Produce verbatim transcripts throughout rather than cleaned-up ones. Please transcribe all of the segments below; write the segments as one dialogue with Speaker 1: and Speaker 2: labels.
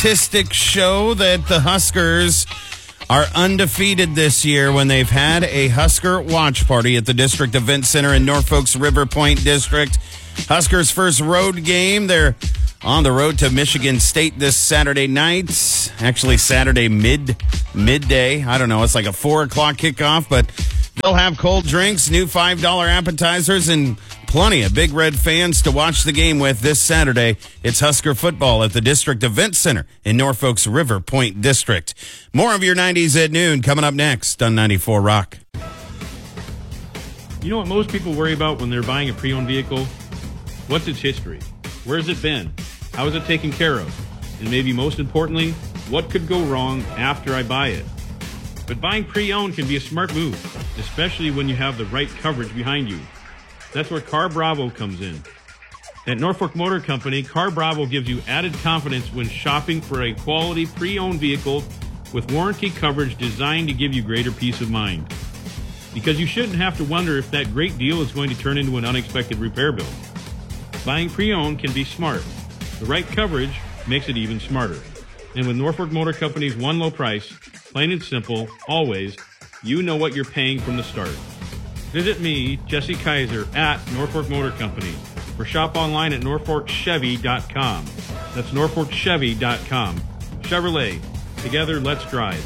Speaker 1: Statistics show that the Huskers are undefeated this year when they've had a Husker watch party at the District Event Center in Norfolk's River Point District. Huskers' first road game. They're on the road to Michigan State this Saturday night. Actually, Saturday mid midday. I don't know. It's like a four o'clock kickoff, but they'll have cold drinks, new five dollar appetizers, and plenty of Big Red fans to watch the game with this Saturday. It's Husker football at the District Event Center in Norfolk's River Point District. More of your nineties at noon coming up next on ninety-four Rock.
Speaker 2: You know what most people worry about when they're buying a pre-owned vehicle? What's its history? Where has it been? How is it taken care of? And maybe most importantly, what could go wrong after I buy it? But buying pre-owned can be a smart move, especially when you have the right coverage behind you. That's where Car Bravo comes in. At Norfolk Motor Company, Car Bravo gives you added confidence when shopping for a quality pre-owned vehicle with warranty coverage designed to give you greater peace of mind. Because you shouldn't have to wonder if that great deal is going to turn into an unexpected repair bill. Buying pre-owned can be smart. The right coverage makes it even smarter. And with Norfolk Motor Company's one low price, plain and simple, always, you know what you're paying from the start. Visit me, Jesse Kaiser, at Norfolk Motor Company, or shop online at norfolk chevy dot com. That's norfolk chevy dot com. Chevrolet. Together, let's drive.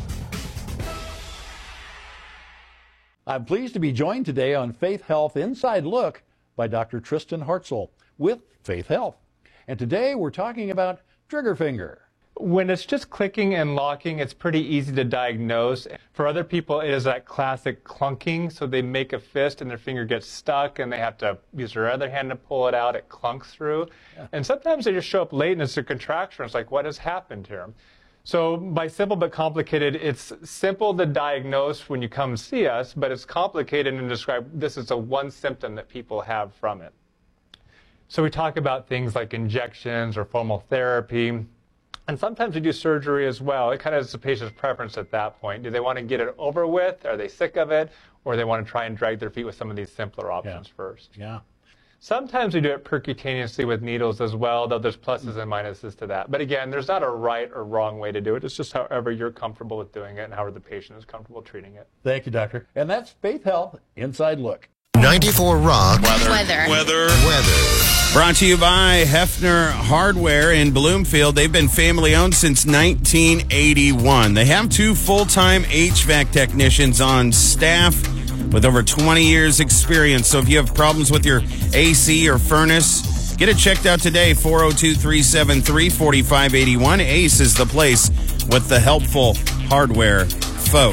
Speaker 3: I'm pleased to be joined today on Faith Health Inside Look by Doctor Tristan Hartzell with Faith Health. And today we're talking about trigger finger.
Speaker 4: When it's just clicking and locking, it's pretty easy to diagnose. For other people, it is that classic clunking, so they make a fist and their finger gets stuck and they have to use their other hand to pull it out. It clunks through. Yeah. And sometimes they just show up late and it's a contraction. It's like, what has happened here? So by simple but complicated, it's simple to diagnose when you come see us, but it's complicated and describe this is a one symptom that people have from it. So we talk about things like injections or formal therapy. And sometimes we do surgery as well. It kind of is the patient's preference at that point. Do they want to get it over with? Are they sick of it? Or they want to try and drag their feet with some of these simpler options
Speaker 3: yeah.
Speaker 4: first?
Speaker 3: Yeah.
Speaker 4: Sometimes we do it percutaneously with needles as well, though there's pluses and minuses to that. But again, there's not a right or wrong way to do it. It's just however you're comfortable with doing it and however the patient is comfortable treating it.
Speaker 3: Thank you, Doctor. And that's Faith Health Inside Look.
Speaker 5: ninety-four Rock.
Speaker 6: Weather. Weather.
Speaker 5: Weather. Weather.
Speaker 1: Brought to you by Hefner Hardware in Bloomfield. They've been family-owned since nineteen eighty-one. They have two full-time H V A C technicians on staff with over twenty years experience. So if you have problems with your A C or furnace, get it checked out today. four oh two, three seven three, four five eight one. Ace is the place with the helpful hardware folk.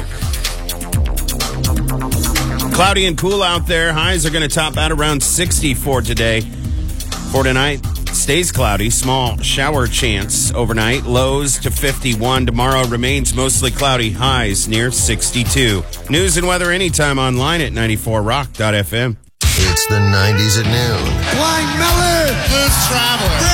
Speaker 1: Cloudy and cool out there. Highs are going to top out around sixty for today. For tonight, stays cloudy. Small shower chance overnight. Lows to fifty-one. Tomorrow remains mostly cloudy. Highs near sixty-two. News and weather anytime online at ninety-four rock dot f m.
Speaker 5: It's the nineties at noon.
Speaker 7: Flying Melon. Blues Traveler.